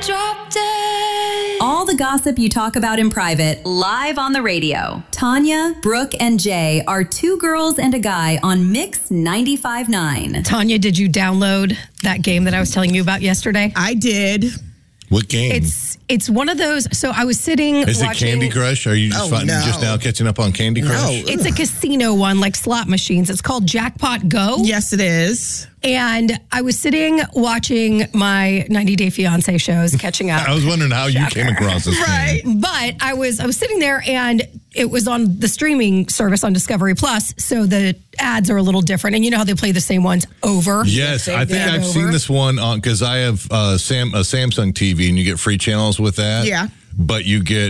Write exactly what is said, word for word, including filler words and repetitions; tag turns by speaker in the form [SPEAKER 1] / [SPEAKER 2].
[SPEAKER 1] Drop dead.
[SPEAKER 2] All the gossip you talk about in private, live on the radio. Tanya, Brooke, and Jay are two girls and a guy on Mix ninety-five point nine.
[SPEAKER 3] Tanya, did you download that game that I was telling you about yesterday?
[SPEAKER 4] I did.
[SPEAKER 5] What game?
[SPEAKER 3] It's it's one of those. So I was sitting.
[SPEAKER 5] Is
[SPEAKER 3] watching,
[SPEAKER 5] it Candy Crush? Are you just,
[SPEAKER 4] Oh,
[SPEAKER 5] finding,
[SPEAKER 4] no.
[SPEAKER 5] just now catching up on Candy Crush?
[SPEAKER 4] No.
[SPEAKER 3] It's a casino one, like slot machines. It's called Jackpot Go.
[SPEAKER 4] Yes, it is.
[SPEAKER 3] And I was sitting watching my ninety Day Fiancé shows, catching up.
[SPEAKER 5] I was wondering how you came across this
[SPEAKER 4] Right.
[SPEAKER 5] game.
[SPEAKER 3] But I was I was sitting there, and it was on the streaming service on Discovery Plus, so the ads are a little different. And you know how they play the same ones over?
[SPEAKER 5] Yes, I think
[SPEAKER 3] did.
[SPEAKER 5] I've
[SPEAKER 3] Over.
[SPEAKER 5] seen this one on because I have uh, Sam a Samsung T V, and you get free channels with that.
[SPEAKER 4] Yeah.
[SPEAKER 5] But you get